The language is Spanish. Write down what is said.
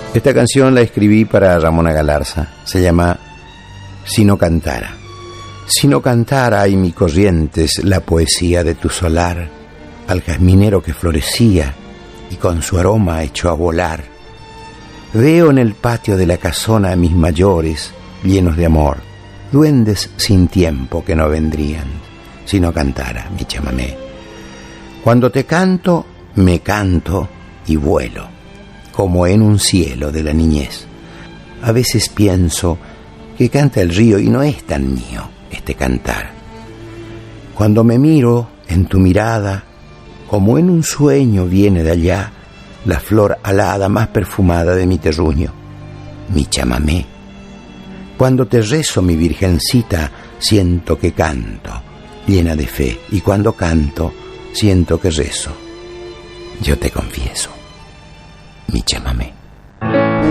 Esta canción la escribí para Ramona Galarza. Se llama Si no cantara. Si no cantara en mi corrientes la poesía de tu solar, al jazminero que florecía y con su aroma echó a volar. Veo en el patio de la casona a mis mayores llenos de amor, duendes sin tiempo que no vendrían si no cantara mi chamamé. Cuando te canto, me canto y vuelo, como en un cielo de la niñez. A veces pienso que canta el río y no es tan mío este cantar. Cuando me miro en tu mirada, como en un sueño viene de allá la flor alada más perfumada de mi terruño, mi chamamé. Cuando te rezo, mi virgencita, siento que canto, llena de fe, y cuando canto, siento que rezo. Yo te confieso, mi chamamé.